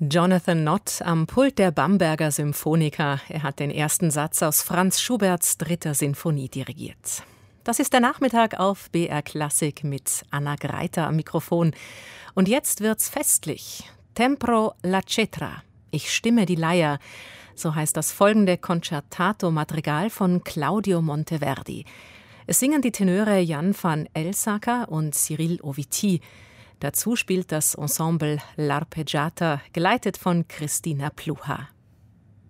Jonathan Nott am Pult der Bamberger Symphoniker. Er hat den ersten Satz aus Franz Schuberts 3. Sinfonie dirigiert. Das ist der Nachmittag auf BR Klassik mit Anna Greiter am Mikrofon. Und jetzt wird's festlich. Tempro la cetra. Ich stimme die Leier. So heißt das folgende Concertato-Madrigal von Claudio Monteverdi. Es singen die Tenöre Jan van Elsacker und Cyril Oviti. Dazu spielt das Ensemble L'Arpeggiata, geleitet von Christina Pluha.